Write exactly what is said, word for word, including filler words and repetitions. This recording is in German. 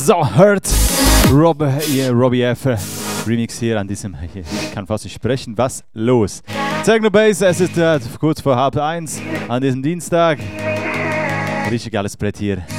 So, hört Rob, yeah, Robbie F. Remix hier an diesem, ich kann fast nicht sprechen, was los? Techno Bass, es ist äh, kurz vor halb eins an diesem Dienstag. Richtig geiles Brett hier.